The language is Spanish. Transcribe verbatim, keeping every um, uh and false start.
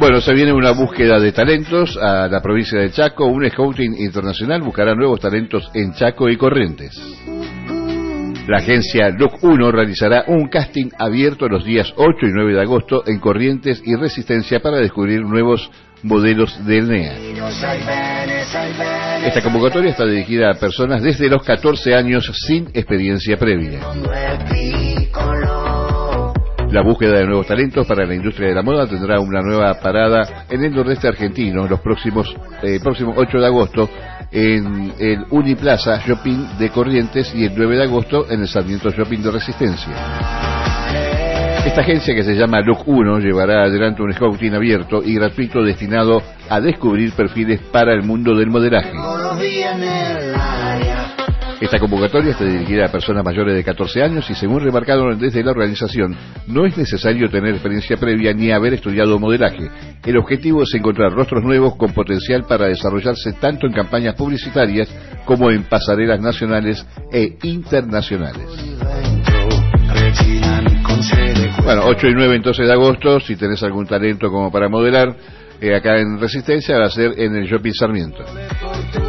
Bueno, se viene una búsqueda de talentos a la provincia de Chaco. Un scouting internacional buscará nuevos talentos en Chaco y Corrientes. La agencia Look uno realizará un casting abierto los días ocho y nueve de agosto en Corrientes y Resistencia para descubrir nuevos modelos del N E A. Esta convocatoria está dirigida a personas desde los catorce años sin experiencia previa. La búsqueda de nuevos talentos para la industria de la moda tendrá una nueva parada en el nordeste argentino los próximos eh, próximo ocho de agosto en el Uniplaza Shopping de Corrientes y el nueve de agosto en el Sarmiento Shopping de Resistencia. Esta agencia, que se llama Look uno, llevará adelante un scouting abierto y gratuito destinado a descubrir perfiles para el mundo del modelaje. Esta convocatoria está dirigida a personas mayores de catorce años y, según remarcaron desde la organización, no es necesario tener experiencia previa ni haber estudiado modelaje. El objetivo es encontrar rostros nuevos con potencial para desarrollarse tanto en campañas publicitarias como en pasarelas nacionales e internacionales. Bueno, ocho y nueve entonces de agosto, si tenés algún talento como para modelar, eh, acá en Resistencia va a ser en el Shopping Sarmiento.